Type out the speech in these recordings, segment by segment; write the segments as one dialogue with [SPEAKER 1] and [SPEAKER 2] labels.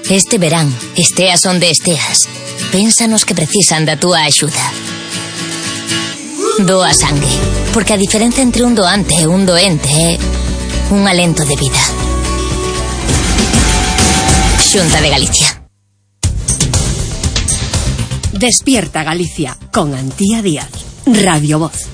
[SPEAKER 1] Este verán, esteas onde esteas, pénsanos que precisan da túa axuda. Doa sangue, porque a diferencia entre un doante e un doente é un alento de vida. Xunta de Galicia.
[SPEAKER 2] Despierta Galicia con Antía Díaz, Radio Voz.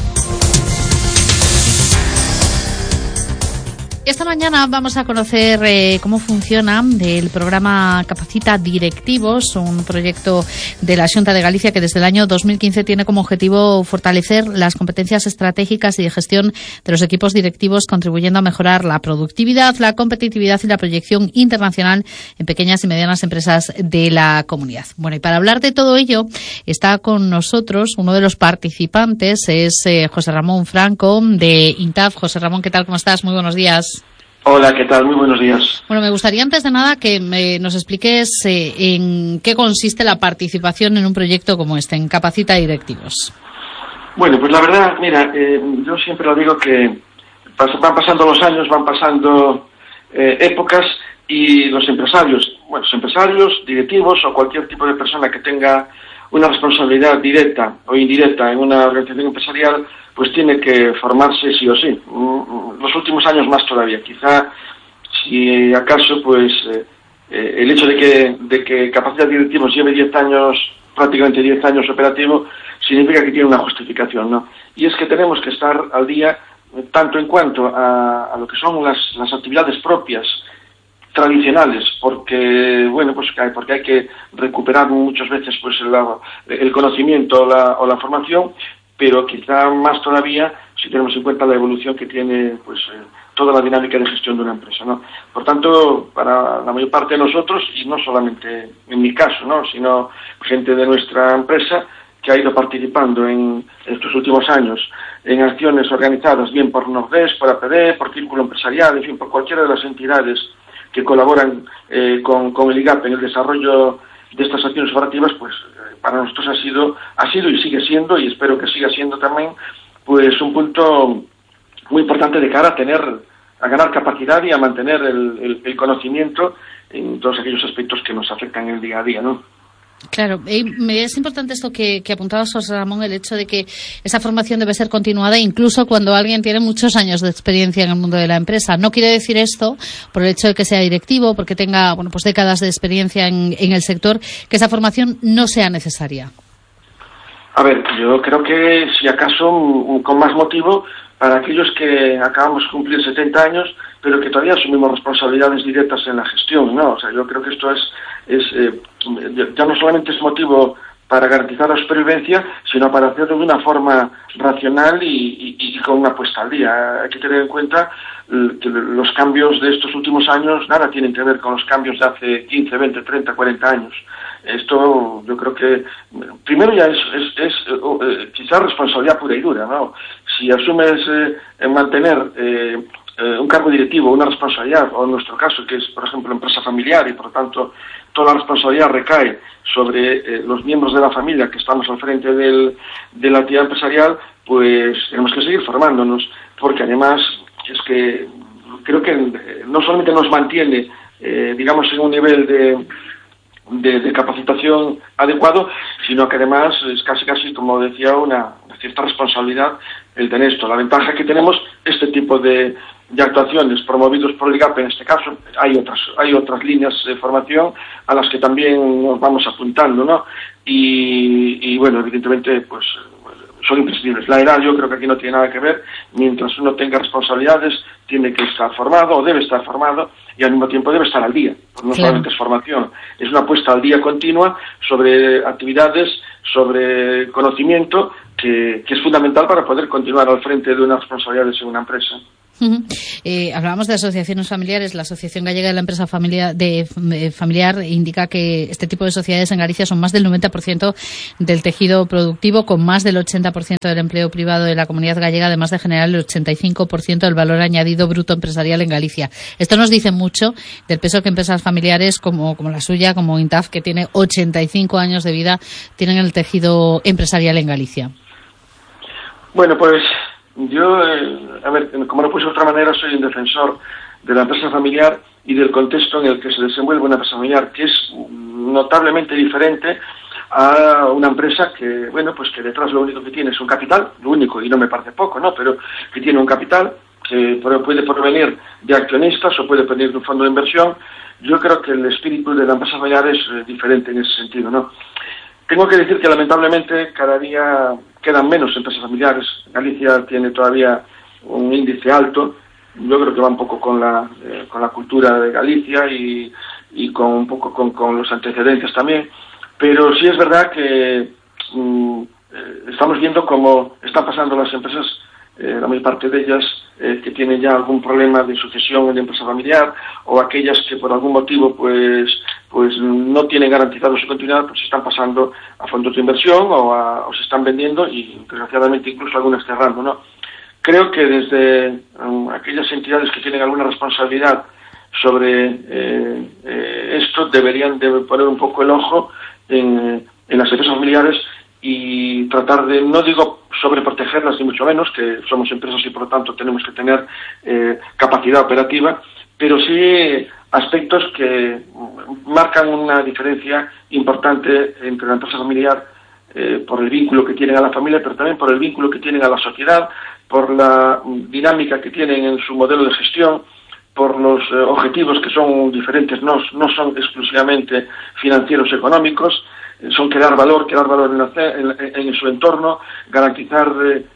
[SPEAKER 3] Esta mañana vamos a conocer cómo funciona el programa Capacita Directivos, un proyecto de la Xunta de Galicia que desde el año 2015 tiene como objetivo fortalecer las competencias estratégicas y de gestión de los equipos directivos, contribuyendo a mejorar la productividad, la competitividad y la proyección internacional en pequeñas y medianas empresas de la comunidad. Bueno, y para hablar de todo ello está con nosotros uno de los participantes, es José Ramón Franco de INTAF. José Ramón, ¿qué tal? ¿Cómo estás? Muy buenos días.
[SPEAKER 4] Hola, ¿qué tal? Muy buenos días.
[SPEAKER 3] Bueno, me gustaría antes de nada que nos expliques en qué consiste la participación en un proyecto como este, en Capacita Directivos.
[SPEAKER 4] Bueno, pues la verdad, mira, yo siempre lo digo que van pasando los años, van pasando épocas y los empresarios, directivos o cualquier tipo de persona que tenga una responsabilidad directa o indirecta en una organización empresarial, pues tiene que formarse sí o sí. Los últimos años más todavía. Quizá, si acaso, pues el hecho de que Capacita Directivos lleve 10 años, prácticamente 10 años operativo, significa que tiene una justificación, ¿no? Y es que tenemos que estar al día tanto en cuanto a lo que son las actividades propias tradicionales, porque porque hay que recuperar muchas veces pues el conocimiento o la formación, pero quizá más todavía si tenemos en cuenta la evolución que tiene pues toda la dinámica de gestión de una empresa, ¿no? Por tanto, para la mayor parte de nosotros, y no solamente en mi caso, ¿no?, sino gente de nuestra empresa que ha ido participando en estos últimos años en acciones organizadas bien por Nordés, por APD, por Círculo Empresarial, en fin, por cualquiera de las entidades que colaboran con el IGAP en el desarrollo de estas acciones operativas, pues para nosotros ha sido y sigue siendo, y espero que siga siendo también, pues un punto muy importante de cara a ganar capacidad y a mantener el conocimiento en todos aquellos aspectos que nos afectan en el día a día, ¿no?
[SPEAKER 3] Claro, es importante esto que apuntabas, José Ramón, el hecho de que esa formación debe ser continuada incluso cuando alguien tiene muchos años de experiencia en el mundo de la empresa. No quiere decir esto, por el hecho de que sea directivo, porque tenga pues décadas de experiencia en el sector, que esa formación no sea necesaria.
[SPEAKER 4] A ver, yo creo que si acaso con más motivo para aquellos que acabamos de cumplir 70 años, pero que todavía asumimos responsabilidades directas en la gestión, ¿no? O sea, yo creo que esto ya no solamente es motivo para garantizar la supervivencia, sino para hacerlo de una forma racional y con una puesta al día. Hay que tener en cuenta que los cambios de estos últimos años nada tienen que ver con los cambios de hace 15, 20, 30, 40 años. Esto yo creo que primero ya es quizás responsabilidad pura y dura, ¿no? Si asumes mantener un cargo directivo, una responsabilidad, o en nuestro caso, que es, por ejemplo, empresa familiar, y por lo tanto toda la responsabilidad recae sobre los miembros de la familia que estamos al frente de la actividad empresarial, pues tenemos que seguir formándonos, porque además es que creo que no solamente nos mantiene, digamos, en un nivel de capacitación adecuado, sino que además es casi, como decía, una cierta responsabilidad el tener esto. La ventaja que tenemos, este tipo de actuaciones promovidos por el IGAP, en este caso, hay otras líneas de formación a las que también nos vamos apuntando, ¿no? Y bueno, evidentemente, pues son imprescindibles. La edad yo creo que aquí no tiene nada que ver. Mientras uno tenga responsabilidades, tiene que estar formado o debe estar formado, y al mismo tiempo debe estar al día. Pues no solamente es formación, es una puesta al día continua sobre actividades, sobre conocimiento que es fundamental para poder continuar al frente de unas responsabilidades en una empresa.
[SPEAKER 3] Hablábamos de asociaciones familiares. La Asociación Gallega de la Empresa Familiar indica que este tipo de sociedades en Galicia son más del 90% del tejido productivo, con más del 80% del empleo privado de la comunidad gallega, además de generar el 85% del valor añadido bruto empresarial en Galicia. Esto nos dice mucho del peso que empresas familiares como la suya, como INTAF, que tiene 85 años de vida, tienen el tejido empresarial en Galicia.
[SPEAKER 4] Bueno, pues yo, a ver, como no puede ser de otra manera, soy un defensor de la empresa familiar y del contexto en el que se desenvuelve una empresa familiar, que es notablemente diferente a una empresa que, bueno, pues que detrás lo único que tiene es un capital, lo único, y no me parece poco, ¿no? Pero que tiene un capital que puede provenir de accionistas o puede provenir de un fondo de inversión. Yo creo que el espíritu de la empresa familiar es diferente en ese sentido, ¿no? Tengo que decir que lamentablemente cada día quedan menos empresas familiares. Galicia tiene todavía un índice alto. Yo creo que va un poco con la cultura de Galicia y con un poco con los antecedentes también. Pero sí es verdad que estamos viendo cómo están pasando las empresas, la mayor parte de ellas que tienen ya algún problema de sucesión en la empresa familiar, o aquellas que por algún motivo pues no tienen garantizado su continuidad, pues están pasando a fondos de inversión o se están vendiendo y desgraciadamente incluso algunas cerrando, ¿no? Creo que desde aquellas entidades que tienen alguna responsabilidad sobre esto deberían de poner un poco el ojo en las empresas familiares y tratar de, no digo sobreprotegerlas ni mucho menos, que somos empresas y por lo tanto tenemos que tener capacidad operativa, pero sí aspectos que marcan una diferencia importante entre la empresa familiar por el vínculo que tienen a la familia, pero también por el vínculo que tienen a la sociedad, por la dinámica que tienen en su modelo de gestión, por los objetivos que son diferentes, no son exclusivamente financieros económicos, son crear valor en su entorno, garantizar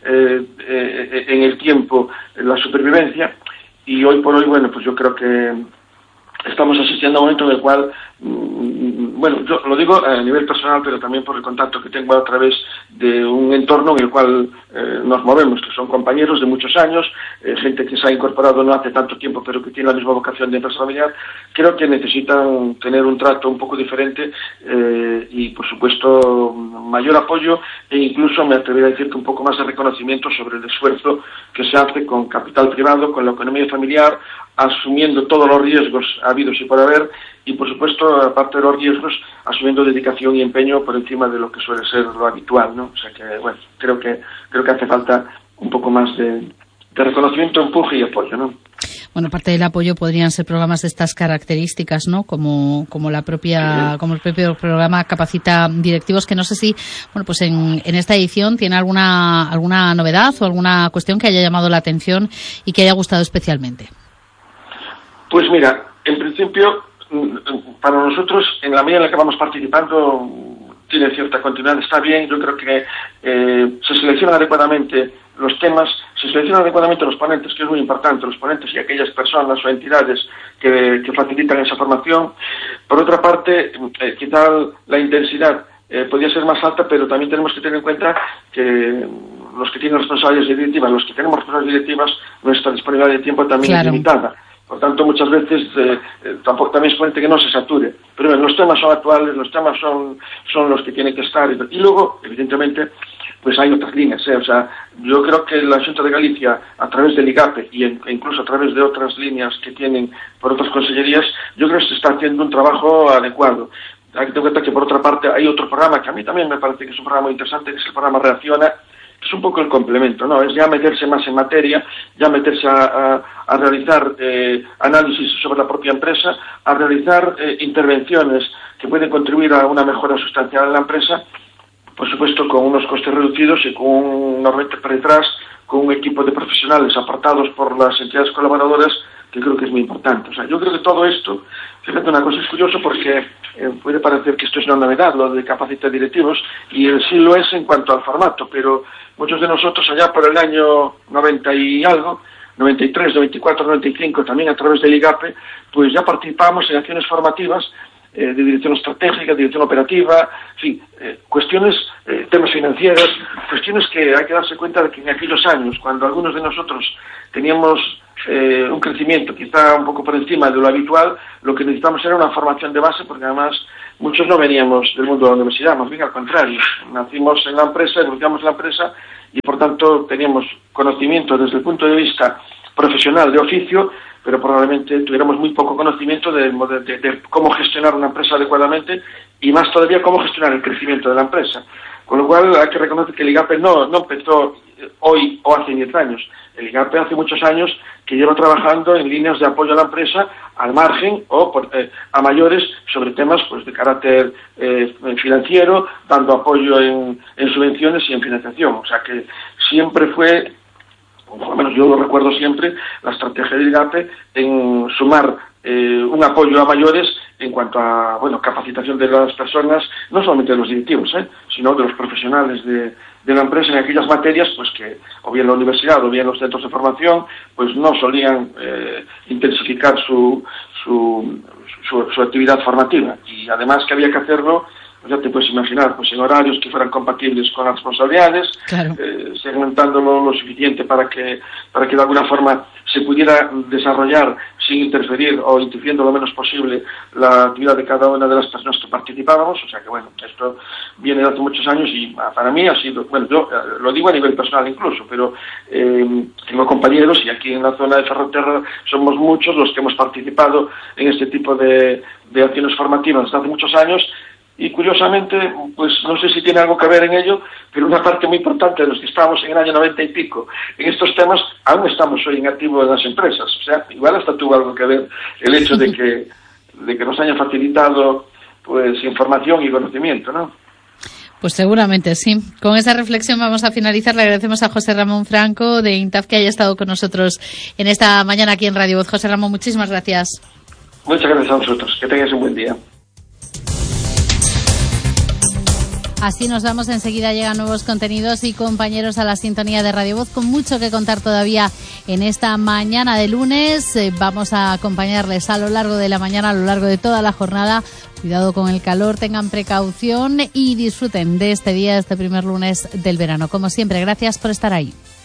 [SPEAKER 4] en el tiempo la supervivencia. Y hoy por hoy, bueno, pues yo creo que estamos asistiendo a un momento en el cual, bueno, yo lo digo a nivel personal, pero también por el contacto que tengo a través de un entorno en el cual nos movemos, que son compañeros de muchos años, gente que se ha incorporado no hace tanto tiempo, pero que tiene la misma vocación de empresa familiar. Creo que necesitan tener un trato un poco diferente y, por supuesto, mayor apoyo e incluso, me atrevería a decir, que un poco más de reconocimiento sobre el esfuerzo que se hace con capital privado, con la economía familiar, asumiendo todos los riesgos habidos y por haber, y por supuesto, aparte de los riesgos, asumiendo dedicación y empeño por encima de lo que suele ser lo habitual, ¿no? O sea que, bueno, creo que hace falta un poco más de reconocimiento, empuje y apoyo, ¿no?
[SPEAKER 3] Bueno, parte del apoyo podrían ser programas de estas características, ¿no? Como el propio programa Capacita Directivos, que no sé si, bueno, pues en esta edición tiene alguna novedad o alguna cuestión que haya llamado la atención y que haya gustado especialmente.
[SPEAKER 4] Pues mira, en principio, para nosotros, en la medida en la que vamos participando, tiene cierta continuidad, está bien. Yo creo que se seleccionan adecuadamente los temas, se seleccionan adecuadamente los ponentes, que es muy importante, los ponentes y aquellas personas o entidades que facilitan esa formación. Por otra parte, quizá la intensidad podría ser más alta, pero también tenemos que tener en cuenta que los que tienen responsabilidades directivas, los que tenemos responsabilidades directivas, nuestra disponibilidad de tiempo también es limitada. Por tanto, muchas veces también es fuente que no se sature. Pero bueno, los temas son actuales, los temas son los que tienen que estar. Y luego, evidentemente, pues hay otras líneas. O sea, yo creo que la Xunta de Galicia, a través del IGAPE e incluso a través de otras líneas que tienen por otras consellerías, yo creo que se está haciendo un trabajo adecuado. Hay que tener en cuenta que, por otra parte, hay otro programa que a mí también me parece que es un programa muy interesante, que es el programa Reacciona, que es un poco el complemento, ¿no? Es ya meterse más en materia, ya meterse a realizar análisis sobre la propia empresa, a realizar intervenciones que pueden contribuir a una mejora sustancial en la empresa, por supuesto con unos costes reducidos y con una red por detrás, con un equipo de profesionales apartados por las entidades colaboradoras, que creo que es muy importante. O sea, yo creo que todo esto, fíjate, una cosa es curioso porque puede parecer que esto es una novedad, lo de Capacita Directivos, y sí lo es en cuanto al formato, pero muchos de nosotros allá por el año 90 y algo, 93, 94, 95, también a través del IGAPE, pues ya participamos en acciones formativas de dirección estratégica, dirección operativa, en fin, cuestiones, temas financieros, cuestiones que hay que darse cuenta de que en aquellos años, cuando algunos de nosotros teníamos un crecimiento quizá un poco por encima de lo habitual, lo que necesitamos era una formación de base, porque además muchos no veníamos del mundo de la universidad, más bien al contrario, nacimos en la empresa, evolucionamos en la empresa y por tanto teníamos conocimiento desde el punto de vista profesional de oficio, pero probablemente tuviéramos muy poco conocimiento de cómo gestionar una empresa adecuadamente y más todavía cómo gestionar el crecimiento de la empresa. Con lo cual hay que reconocer que el IGAPE no empezó hoy o hace 10 años. El IGAPE hace muchos años que lleva trabajando en líneas de apoyo a la empresa al margen o a mayores sobre temas pues de carácter financiero, dando apoyo en subvenciones y en financiación. O sea que siempre fue, o por lo menos yo lo recuerdo siempre, la estrategia del IGAPE en sumar un apoyo a mayores en cuanto a capacitación de las personas, no solamente de los directivos, sino de los profesionales de la empresa en aquellas materias pues que o bien la universidad o bien los centros de formación pues no solían intensificar su actividad formativa, y además que había que hacerlo, pues ya te puedes imaginar, pues en horarios que fueran compatibles con las responsabilidades, claro. Segmentándolo lo suficiente para que de alguna forma se pudiera desarrollar sin interferir o interfiriendo lo menos posible la actividad de cada una de las personas que participábamos. O sea que esto viene de hace muchos años y para mí ha sido, yo lo digo a nivel personal incluso, pero tengo compañeros y aquí en la zona de Ferrolterra somos muchos los que hemos participado en este tipo de acciones formativas desde hace muchos años. Y curiosamente, pues no sé si tiene algo que ver en ello, pero una parte muy importante de los que estábamos en el año 90 y pico en estos temas, aún estamos hoy en activo en las empresas. O sea, igual hasta tuvo algo que ver el hecho de que nos hayan facilitado pues información y conocimiento, ¿no?
[SPEAKER 3] Pues seguramente sí. Con esa reflexión vamos a finalizar. Le agradecemos a José Ramón Franco de INTAF que haya estado con nosotros en esta mañana aquí en Radio Voz. José Ramón, muchísimas gracias.
[SPEAKER 4] Muchas gracias a vosotros. Que tengáis un buen día.
[SPEAKER 3] Así nos vamos, enseguida llegan nuevos contenidos y compañeros a la sintonía de Radio Voz con mucho que contar todavía en esta mañana de lunes. Vamos a acompañarles a lo largo de la mañana, a lo largo de toda la jornada. Cuidado con el calor, tengan precaución y disfruten de este día, este primer lunes del verano. Como siempre, gracias por estar ahí.